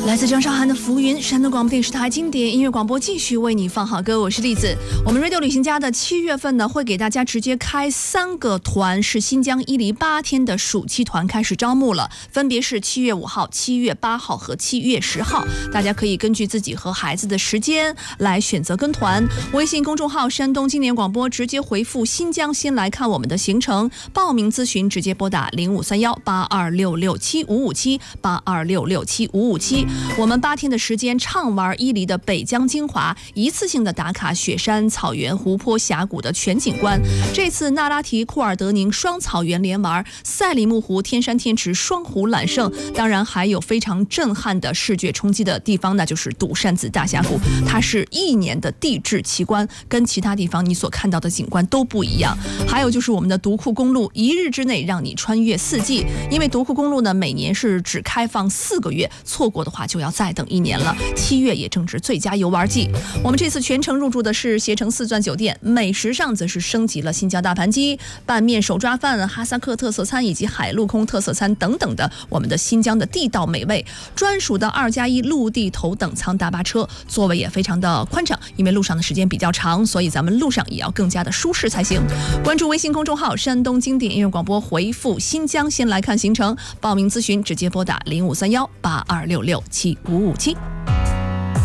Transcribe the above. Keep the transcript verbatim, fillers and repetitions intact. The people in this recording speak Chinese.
来自张韶涵的《浮云》，山东广播电视台经典音乐广播继续为你放好歌，我是栗子。我们 Radio 旅行家的七月份呢，会给大家直接开三个团，是新疆伊犁八天的暑期团开始招募了，分别是七月五号、七月八号和七月十号。大家可以根据自己和孩子的时间来选择跟团。微信公众号山东经典广播直接回复新疆，先来看我们的行程。报名咨询直接拨打零五三幺八二六六七五五七八二六六七五五七。我们八天的时间畅玩伊犁的北疆精华，一次性的打卡雪山、草原、湖泊、峡谷的全景观。这次那拉提、库尔德宁双草原连玩，赛里木湖、天山天池双湖揽胜。当然还有非常震撼的视觉冲击的地方，那就是独山子大峡谷，它是一年的地质奇观，跟其他地方你所看到的景观都不一样。还有就是我们的独库公路，一日之内让你穿越四季，因为独库公路呢每年是只开放四个月，错过的话就要再等一年了。七月也正值最佳游玩季。我们这次全程入住的是携程四钻酒店，美食上则是升级了新疆大盘鸡、拌面、手抓饭、哈萨克特色餐以及海陆空特色餐等等的我们的新疆的地道美味。专属的二加一陆地头等舱大巴车，座位也非常的宽敞，因为路上的时间比较长，所以咱们路上也要更加的舒适才行。关注微信公众号山东经典音乐广播，回复新疆先来看行程。报名咨询直接拨打零五三幺八二六六七五五七。